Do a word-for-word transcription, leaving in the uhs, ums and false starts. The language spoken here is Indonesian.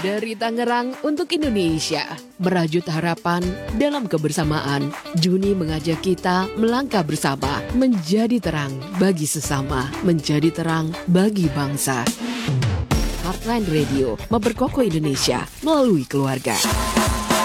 Dari Tangerang untuk Indonesia, merajut harapan dalam kebersamaan. Juni mengajak kita melangkah bersama, menjadi terang bagi sesama, menjadi terang bagi bangsa. Heartline Radio memperkokoh Indonesia melalui keluarga.